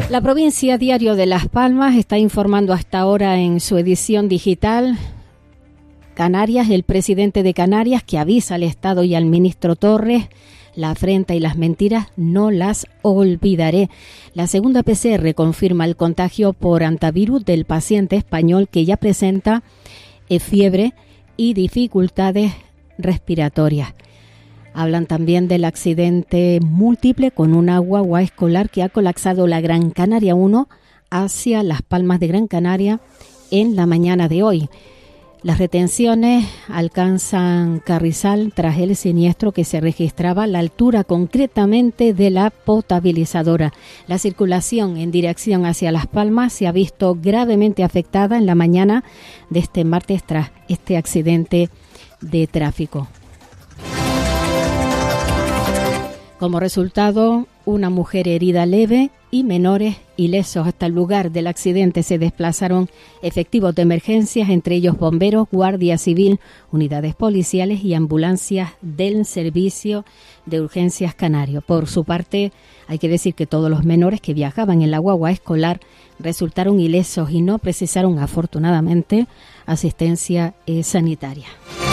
La provincia Diario de Las Palmas está informando hasta ahora en su edición digital. Canarias, el presidente de Canarias, que avisa al Estado y al ministro Torres: la afrenta y las mentiras no las olvidaré. La segunda PCR confirma el contagio por hantavirus del paciente español, que ya presenta fiebre y dificultades respiratorias. Hablan también del accidente múltiple con una guagua escolar que ha colapsado la Gran Canaria 1 hacia Las Palmas de Gran Canaria en la mañana de hoy. Las retenciones alcanzan Carrizal tras el siniestro que se registraba a la altura concretamente de la potabilizadora. La circulación en dirección hacia Las Palmas se ha visto gravemente afectada en la mañana de este martes tras este accidente de tráfico. Como resultado, una mujer herida leve y menores ilesos. Hasta el lugar del accidente se desplazaron efectivos de emergencias, entre ellos bomberos, guardia civil, unidades policiales y ambulancias del Servicio de Urgencias Canario. Por su parte, hay que decir que todos los menores que viajaban en la guagua escolar resultaron ilesos y no precisaron, afortunadamente, asistencia sanitaria.